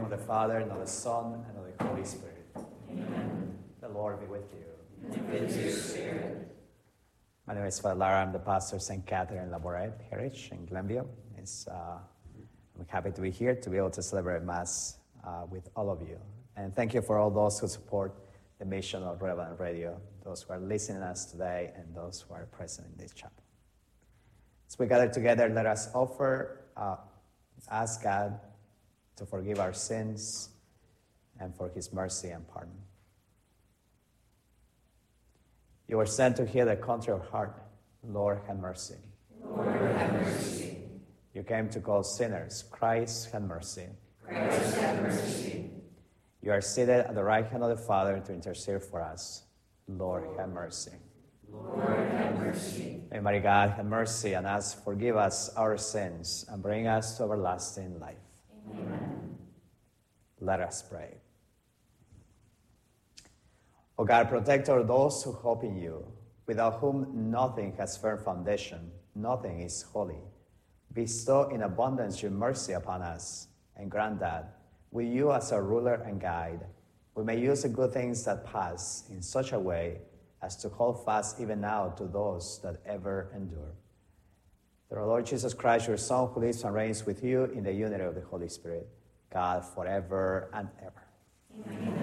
name of the Father, and of the Son, and of the Holy Spirit. Amen. The Lord be with you. And with your spirit. My name is Father Lara. I'm the pastor of St. Catherine Laboret Parish in Glenview. I'm happy to be here to be able to celebrate Mass with all of you. And thank you for all those who support the mission of Relevant Radio, those who are listening to us today, and those who are present in this chapel. As we gather together, let us ask God to forgive our sins and for his mercy and pardon. You were sent to heal the country of heart. Lord, have mercy. Lord, have mercy. You came to call sinners. Christ, have mercy. Christ, have mercy. You are seated at the right hand of the Father to intercede for us. Lord, have mercy. Lord, have mercy. May Mary God have mercy on us, forgive us our sins, and bring us to everlasting life. Amen. Let us pray. O God, protector of those who hope in you, without whom nothing has firm foundation, nothing is holy. Bestow in abundance your mercy upon us, and grant that, with you as our ruler and guide, we may use the good things that pass in such a way as to hold fast even now to those that ever endure. Through our Lord Jesus Christ, your Son, who lives and reigns with you in the unity of the Holy Spirit, God, forever and ever. Amen.